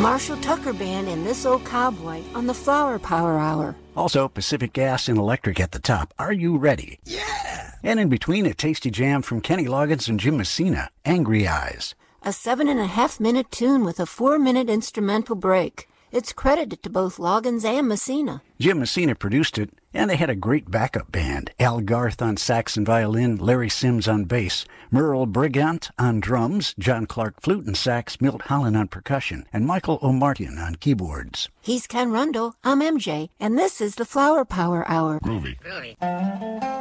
Marshall Tucker Band and This Old Cowboy on the Flower Power Hour. Also, Pacific Gas and Electric at the top. Are you ready? Yeah! And in between, a tasty jam from Kenny Loggins and Jim Messina, Angry Eyes. A 7.5-minute tune with a 4-minute instrumental break. It's credited to both Loggins and Messina. Jim Messina produced it, and they had a great backup band. Al Garth on sax and violin, Larry Sims on bass, Merle Brigant on drums, John Clark flute and sax, Milt Holland on percussion, and Michael O'Martian on keyboards. He's Ken Rundle, I'm MJ, and this is the Flower Power Hour. Groovy.